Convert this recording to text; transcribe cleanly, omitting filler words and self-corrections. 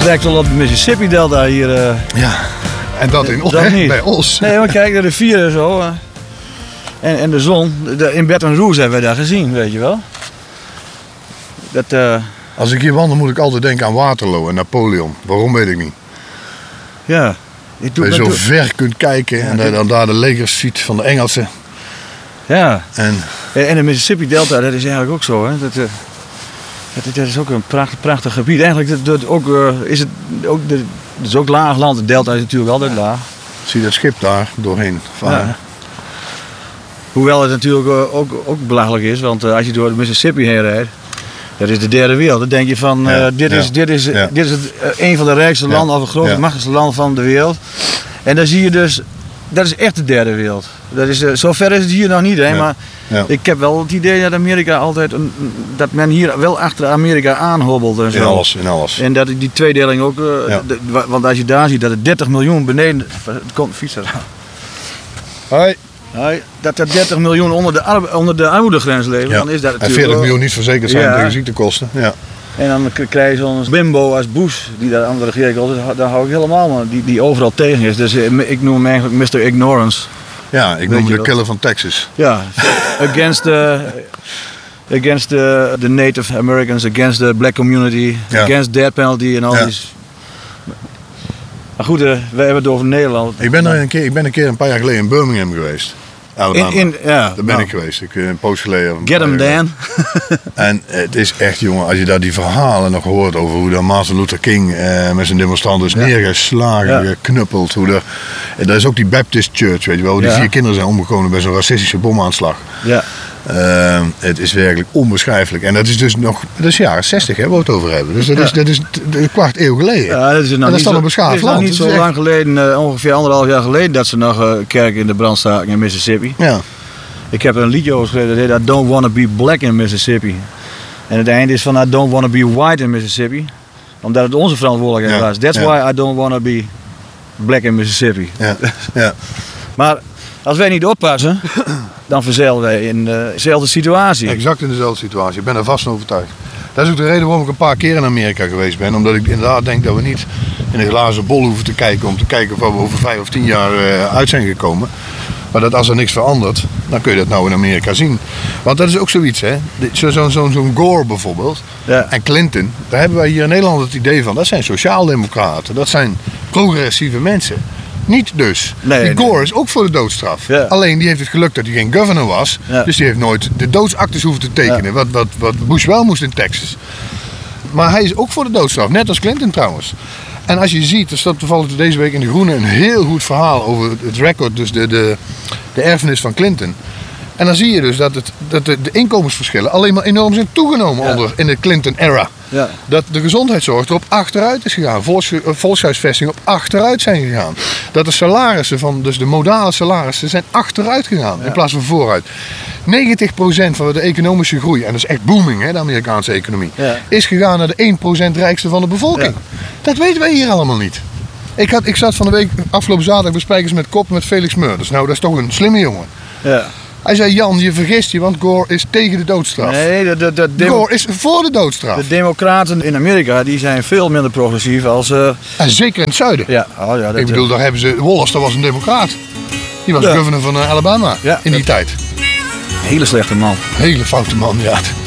lijkt wel op de Mississippi Delta hier. Ja, en dat bij ons. Nee, maar kijk, de rivier en zo. En de zon. In Baton Rouge hebben we daar gezien, weet je wel. Als ik hier wandel moet ik altijd denken aan Waterloo en Napoleon. Waarom weet ik niet. Ja. Dat je zo ver kunt kijken en dan daar de legers ziet van de Engelsen. Ja. En de Mississippi Delta, dat is eigenlijk ook zo. Hè? Dat is ook een prachtig gebied. Eigenlijk is het ook laag land. De delta is natuurlijk altijd laag. Zie je dat schip daar doorheen varen? Ja. Hoewel het natuurlijk ook belachelijk is, want als je door de Mississippi heen rijdt, dat is de derde wereld. Dan denk je van, dit is een van de rijkste landen of het grootste, machtigste land van de wereld. En dan zie je dus, dat is echt de derde wereld. Dat is, zover is het hier nog niet, hè? Maar ik heb wel het idee dat Amerika altijd, dat men hier wel achter Amerika aanhobbelt en zo. In alles. En dat die tweedeling ook, want als je daar ziet dat het 30 miljoen beneden, er komt een fietser aan. Hoi. Dat er 30 miljoen onder de armoedegrens leven, dan is dat natuurlijk... En 40 miljoen niet verzekerd zijn tegen ziektekosten. Ja. En dan krijg je zo'n bimbo als Bush, die daar aan de regering is, daar hou ik helemaal van, die overal tegen is. Dus ik noem hem eigenlijk Mr. Ignorance. Ja, ik noem hem de killer van Texas. Ja, against the Native Americans, against the black community, against death penalty en al die... Maar goed, wij hebben het over Nederland. Ik ben een keer een paar jaar geleden in Birmingham geweest. Alabama. Daar ben ik geweest. Een poos geleden. Get him, Dan. En het is echt, jongen, als je daar die verhalen nog hoort over hoe Martin Luther King met zijn demonstranten is neergeslagen, geknuppeld. En daar is ook die Baptist Church, weet je wel, waar die 4 kinderen zijn omgekomen bij zo'n racistische bomaanslag. Ja. Het is werkelijk onbeschrijfelijk. En dat is dus nog, dat is jaren 60 hè, waar we het over hebben. Dus dat is een kwart eeuw geleden. Ja, dat is nog een beschaafd land. Het is nog niet zo lang geleden, ongeveer 1,5 jaar geleden, dat ze nog kerken in de brand staken in Mississippi. Ja. Ik heb er een liedje over geschreven, dat heet I Don't Wanna Be Black in Mississippi. En het einde is van I Don't Wanna Be White in Mississippi. Omdat het onze verantwoordelijkheid was. That's why I don't wanna be black in Mississippi. Ja. Ja. Maar als wij niet oppassen, dan verzeilen wij in dezelfde situatie. Exact in dezelfde situatie. Ik ben er vast van overtuigd. Dat is ook de reden waarom ik een paar keer in Amerika geweest ben. Omdat ik inderdaad denk dat we niet in een glazen bol hoeven te kijken om te kijken of we over 5 of 10 jaar uit zijn gekomen. Maar dat als er niks verandert, dan kun je dat nou in Amerika zien. Want dat is ook zoiets, hè. Zo'n Gore bijvoorbeeld en Clinton. Daar hebben wij hier in Nederland het idee van, dat zijn sociaaldemocraten. Dat zijn progressieve mensen. Niet dus. Die Gore is ook voor de doodstraf. Ja. Alleen die heeft het geluk dat hij geen governor was. Ja. Dus die heeft nooit de doodsactes hoeven te tekenen. Ja. Wat Bush wel moest in Texas. Maar hij is ook voor de doodstraf. Net als Clinton trouwens. En als je ziet, er staat toevallig deze week in De Groene een heel goed verhaal over het record. Dus de erfenis van Clinton. En dan zie je dus dat de inkomensverschillen alleen maar enorm zijn toegenomen in de Clinton-era. Ja. Dat de gezondheidszorg erop achteruit is gegaan. Volkshuisvesting op achteruit zijn gegaan. Dat de salarissen dus de modale salarissen zijn achteruit gegaan in plaats van vooruit. 90% van de economische groei, en dat is echt booming, hè, de Amerikaanse economie, is gegaan naar de 1% rijkste van de bevolking. Ja. Dat weten wij hier allemaal niet. Ik zat van de week, afgelopen zaterdag, bij Spijkers met Kop met Felix Meurders. Nou, dat is toch een slimme jongen. Ja. Hij zei, Jan, je vergist je, want Gore is tegen de doodstraf. Nee, Gore is voor de doodstraf. De democraten in Amerika die zijn veel minder progressief als... En zeker in het zuiden. Ja. Ik bedoel, daar hebben ze... Wallace, dat was een democraat. Die was governor van Alabama in die tijd. Hele slechte man. Hele foute man, ja.